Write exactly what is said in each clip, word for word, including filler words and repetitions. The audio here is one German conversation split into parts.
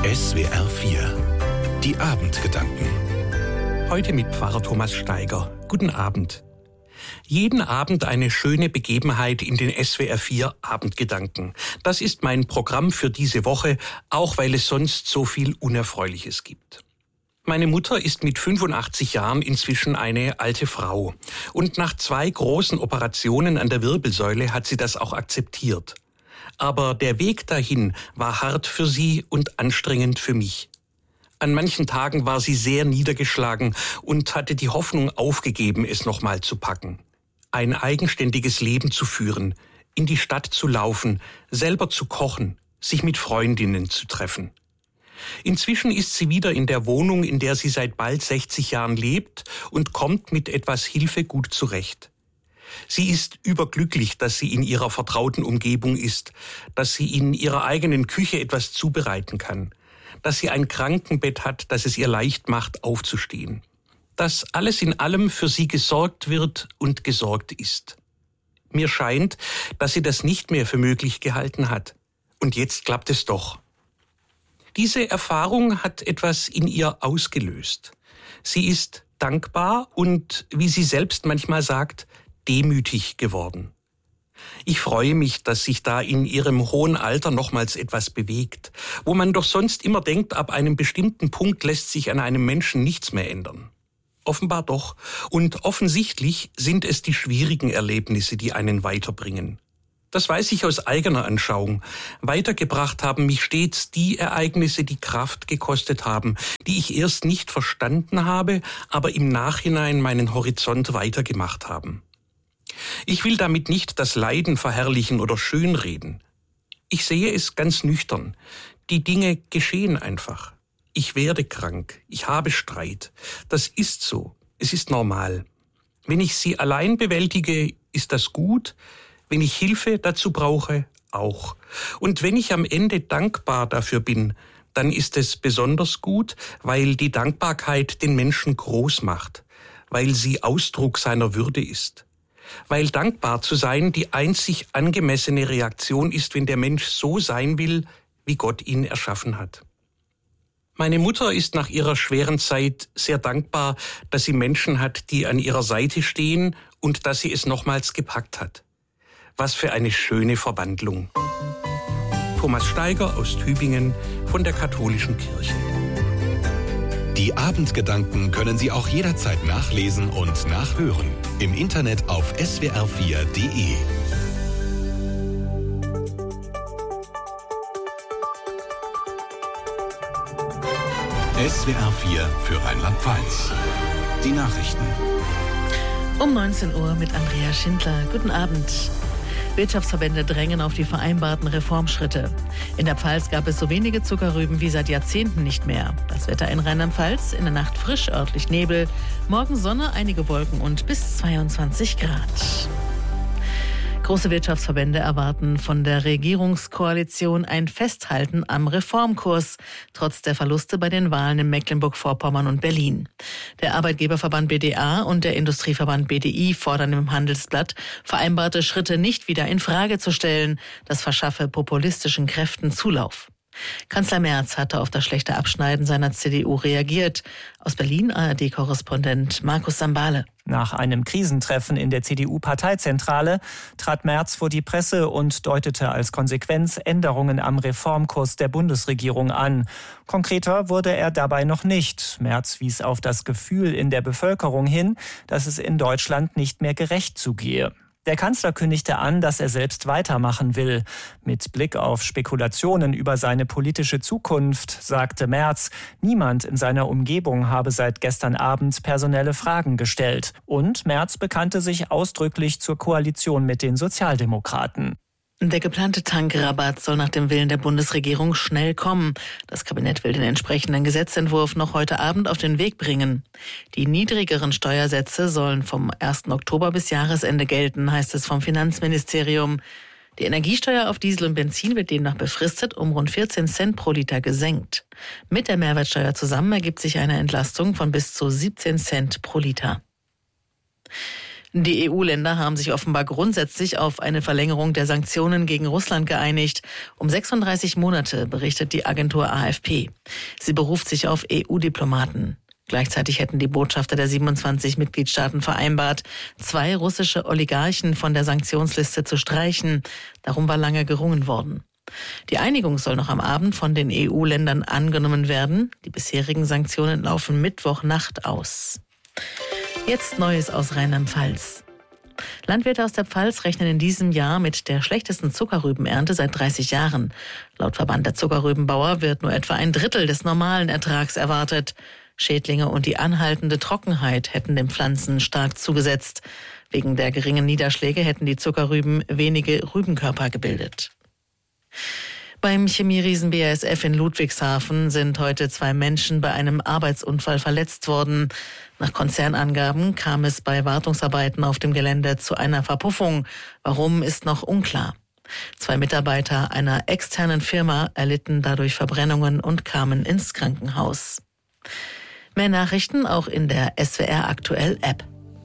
S W R vier. Die Abendgedanken. Heute mit Pfarrer Thomas Steiger. Guten Abend. Jeden Abend eine schöne Begebenheit in den S W R vier Abendgedanken. Das ist mein Programm für diese Woche, auch weil es sonst so viel Unerfreuliches gibt. Meine Mutter ist mit fünfundachtzig Jahren inzwischen eine alte Frau. Und nach zwei großen Operationen an der Wirbelsäule hat sie das auch akzeptiert. Aber der Weg dahin war hart für sie und anstrengend für mich. An manchen Tagen war sie sehr niedergeschlagen und hatte die Hoffnung aufgegeben, es nochmal zu packen. Ein eigenständiges Leben zu führen, in die Stadt zu laufen, selber zu kochen, sich mit Freundinnen zu treffen. Inzwischen ist sie wieder in der Wohnung, in der sie seit bald sechzig Jahren lebt und kommt mit etwas Hilfe gut zurecht. Sie ist überglücklich, dass sie in ihrer vertrauten Umgebung ist, dass sie in ihrer eigenen Küche etwas zubereiten kann, dass sie ein Krankenbett hat, das es ihr leicht macht, aufzustehen. Dass alles in allem für sie gesorgt wird und gesorgt ist. Mir scheint, dass sie das nicht mehr für möglich gehalten hat. Und jetzt klappt es doch. Diese Erfahrung hat etwas in ihr ausgelöst. Sie ist dankbar und, wie sie selbst manchmal sagt, demütig geworden. Ich freue mich, dass sich da in ihrem hohen Alter nochmals etwas bewegt, wo man doch sonst immer denkt, ab einem bestimmten Punkt lässt sich an einem Menschen nichts mehr ändern. Offenbar doch. Und offensichtlich sind es die schwierigen Erlebnisse, die einen weiterbringen. Das weiß ich aus eigener Anschauung. Weitergebracht haben mich stets die Ereignisse, die Kraft gekostet haben, die ich erst nicht verstanden habe, aber im Nachhinein meinen Horizont weitergemacht haben. Ich will damit nicht das Leiden verherrlichen oder schönreden. Ich sehe es ganz nüchtern. Die Dinge geschehen einfach. Ich werde krank. Ich habe Streit. Das ist so. Es ist normal. Wenn ich sie allein bewältige, ist das gut. Wenn ich Hilfe dazu brauche, auch. Und wenn ich am Ende dankbar dafür bin, dann ist es besonders gut, weil die Dankbarkeit den Menschen groß macht, weil sie Ausdruck seiner Würde ist. Weil dankbar zu sein die einzig angemessene Reaktion ist, wenn der Mensch so sein will, wie Gott ihn erschaffen hat. Meine Mutter ist nach ihrer schweren Zeit sehr dankbar, dass sie Menschen hat, die an ihrer Seite stehen und dass sie es nochmals gepackt hat. Was für eine schöne Verwandlung. Thomas Steiger aus Tübingen von der Katholischen Kirche. Die Abendgedanken können Sie auch jederzeit nachlesen und nachhören. Im Internet auf S W R vier Punkt de. S W R vier für Rheinland-Pfalz. Die Nachrichten. Um neunzehn Uhr mit Andrea Schindler. Guten Abend. Wirtschaftsverbände drängen auf die vereinbarten Reformschritte. In der Pfalz gab es so wenige Zuckerrüben wie seit Jahrzehnten nicht mehr. Das Wetter in Rheinland-Pfalz, in der Nacht frisch, örtlich Nebel, morgen Sonne, einige Wolken und bis zweiundzwanzig Grad. Große Wirtschaftsverbände erwarten von der Regierungskoalition ein Festhalten am Reformkurs, trotz der Verluste bei den Wahlen in Mecklenburg-Vorpommern und Berlin. Der Arbeitgeberverband B D A und der Industrieverband B D I fordern im Handelsblatt, vereinbarte Schritte nicht wieder in Frage zu stellen. Das verschaffe populistischen Kräften Zulauf. Kanzler Merz hatte auf das schlechte Abschneiden seiner C D U reagiert. Aus Berlin A R D-Korrespondent Markus Sambale. Nach einem Krisentreffen in der C D U-Parteizentrale trat Merz vor die Presse und deutete als Konsequenz Änderungen am Reformkurs der Bundesregierung an. Konkreter wurde er dabei noch nicht. Merz wies auf das Gefühl in der Bevölkerung hin, dass es in Deutschland nicht mehr gerecht zugehe. Der Kanzler kündigte an, dass er selbst weitermachen will. Mit Blick auf Spekulationen über seine politische Zukunft sagte Merz, niemand in seiner Umgebung habe seit gestern Abend personelle Fragen gestellt. Und Merz bekannte sich ausdrücklich zur Koalition mit den Sozialdemokraten. Der geplante Tankrabatt soll nach dem Willen der Bundesregierung schnell kommen. Das Kabinett will den entsprechenden Gesetzentwurf noch heute Abend auf den Weg bringen. Die niedrigeren Steuersätze sollen vom ersten Oktober bis Jahresende gelten, heißt es vom Finanzministerium. Die Energiesteuer auf Diesel und Benzin wird demnach befristet um rund vierzehn Cent pro Liter gesenkt. Mit der Mehrwertsteuer zusammen ergibt sich eine Entlastung von bis zu siebzehn Cent pro Liter. Die E U-Länder haben sich offenbar grundsätzlich auf eine Verlängerung der Sanktionen gegen Russland geeinigt. Um sechsunddreißig Monate, berichtet die Agentur A F P. Sie beruft sich auf E U-Diplomaten. Gleichzeitig hätten die Botschafter der siebenundzwanzig Mitgliedstaaten vereinbart, zwei russische Oligarchen von der Sanktionsliste zu streichen. Darum war lange gerungen worden. Die Einigung soll noch am Abend von den E U-Ländern angenommen werden. Die bisherigen Sanktionen laufen Mittwochnacht aus. Jetzt Neues aus Rheinland-Pfalz. Landwirte aus der Pfalz rechnen in diesem Jahr mit der schlechtesten Zuckerrübenernte seit dreißig Jahren. Laut Verband der Zuckerrübenbauer wird nur etwa ein Drittel des normalen Ertrags erwartet. Schädlinge und die anhaltende Trockenheit hätten den Pflanzen stark zugesetzt. Wegen der geringen Niederschläge hätten die Zuckerrüben wenige Rübenkörper gebildet. Beim Chemieriesen B A S F in Ludwigshafen sind heute zwei Menschen bei einem Arbeitsunfall verletzt worden. Nach Konzernangaben kam es bei Wartungsarbeiten auf dem Gelände zu einer Verpuffung. Warum, ist noch unklar. Zwei Mitarbeiter einer externen Firma erlitten dadurch Verbrennungen und kamen ins Krankenhaus. Mehr Nachrichten auch in der S W R Aktuell App.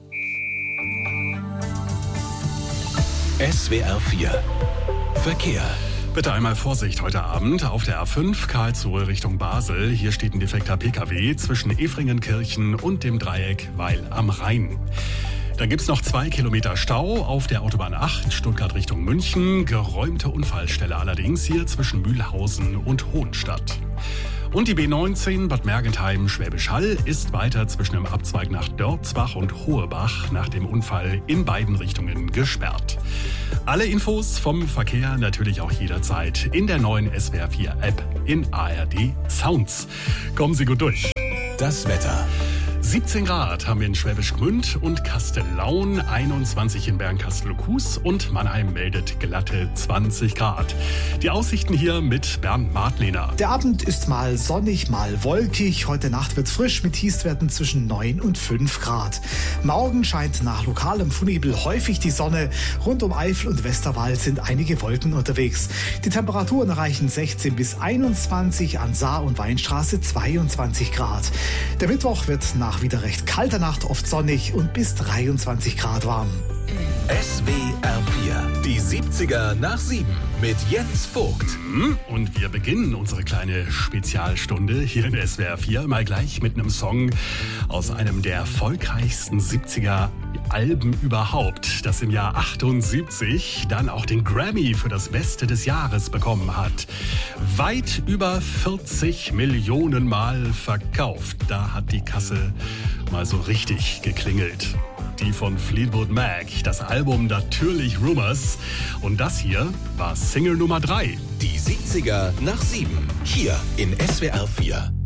S W R vier Verkehr. Bitte einmal Vorsicht heute Abend auf der A fünf Karlsruhe Richtung Basel. Hier steht ein defekter P K W zwischen Efringenkirchen und dem Dreieck Weil am Rhein. Dann gibt's noch zwei Kilometer Stau auf der Autobahn acht Stuttgart Richtung München. Geräumte Unfallstelle allerdings hier zwischen Mühlhausen und Hohenstadt. Und die B neunzehn Bad Mergentheim Schwäbisch Hall ist weiter zwischen dem Abzweig nach Dörzbach und Hohebach nach dem Unfall in beiden Richtungen gesperrt. Alle Infos vom Verkehr natürlich auch jederzeit in der neuen S W R vier App in A R D Sounds. Kommen Sie gut durch. Das Wetter. siebzehn Grad haben wir in Schwäbisch Gmünd und Kastellaun, einundzwanzig in Bernkastel-Kues und Mannheim meldet glatte zwanzig Grad. Die Aussichten hier mit Bernd Martlehner. Der Abend ist mal sonnig, mal wolkig. Heute Nacht wird frisch mit Tiefstwerten zwischen neun und fünf Grad. Morgen scheint nach lokalem Nebel häufig die Sonne. Rund um Eifel und Westerwald sind einige Wolken unterwegs. Die Temperaturen erreichen sechzehn bis einundzwanzig, an Saar und Weinstraße zweiundzwanzig Grad. Der Mittwoch wird nach wieder recht kalter Nacht oft sonnig und bis dreiundzwanzig Grad warm. S W R vier, die siebziger nach sieben mit Jens Vogt. Und wir beginnen unsere kleine Spezialstunde hier in S W R vier mal gleich mit einem Song aus einem der erfolgreichsten siebziger Alben überhaupt, das im Jahr achtundsiebzig dann auch den Grammy für das Beste des Jahres bekommen hat. Weit über vierzig Millionen Mal verkauft. Da hat die Kasse mal so richtig geklingelt. Die von Fleetwood Mac, das Album natürlich Rumours. Und das hier war Single Nummer drei. Die siebziger nach sieben, hier in S W R vier.